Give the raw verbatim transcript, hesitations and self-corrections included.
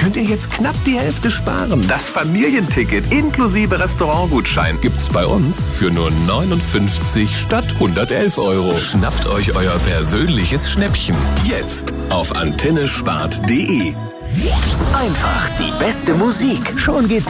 könnt ihr jetzt knapp die Hälfte sparen. Das Familienticket inklusive Restaurantgutschein gibt's bei uns für nur neunundfünfzig statt hundertelf Euro. Schnappt euch euer persönliches Schnäppchen. Jetzt auf antennespart punkt de. Einfach die beste Musik. Schon geht's